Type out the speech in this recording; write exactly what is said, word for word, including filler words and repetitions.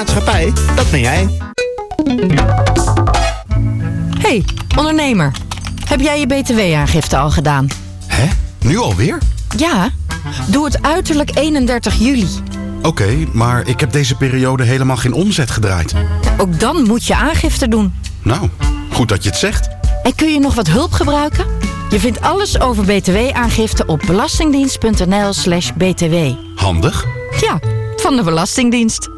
maatschappij, dat ben jij. Hey, ondernemer. Heb jij je B T W-aangifte al gedaan? Hè? Nu alweer? Ja, doe het uiterlijk eenendertig juli. Oké, okay, maar ik heb deze periode helemaal geen omzet gedraaid. Ook dan moet je aangifte doen. Nou, goed dat je het zegt. En kun je nog wat hulp gebruiken? Je vindt alles over B T W-aangifte op belastingdienst punt n l slash b t w. Handig. Ja, van de Belastingdienst.